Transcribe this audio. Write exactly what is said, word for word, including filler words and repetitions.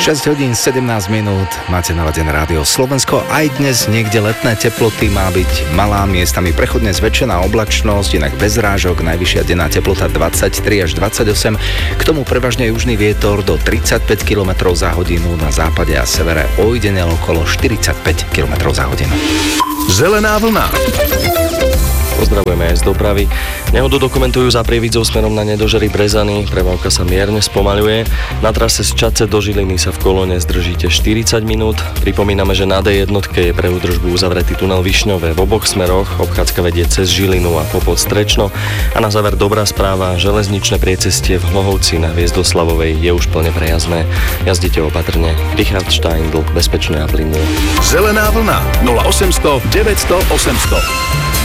šesť hodín sedemnásť minút, máte naladené rádio Slovensko. Aj dnes niekde letné teploty, má byť malá, miestami prechodne zväčšená oblačnosť, inak bez rážok, najvyššia denná teplota dvadsaťtri až dvadsaťosem. K tomu prevažne južný vietor do tridsaťpäť kilometrov za hodinu, na západe a severe ojedinelo okolo štyridsaťpäť kilometrov za hodinu. Zelená vlna. Pozdravujeme aj z dopravy. Nehodu dokumentujú za Prievidzou smerom na Nedožery Brezany. Premávka sa mierne spomaľuje. Na trase z Čadce do Žiliny sa v kolóne zdržíte štyridsať minút. Pripomíname, že na dé jedna je pre údržbu uzavretý tunel Višňové v oboch smeroch. Obchádzka vedie cez Žilinu a popod Strečno. A na záver dobrá správa. Železničné priecestie v Hlohovci na Hviezdoslavovej je už plne prejazdné. Jazdite opatrne. Richard Steindl, bezpečné a plynné. Zelená vlna nula osemsto deväťsto osemsto.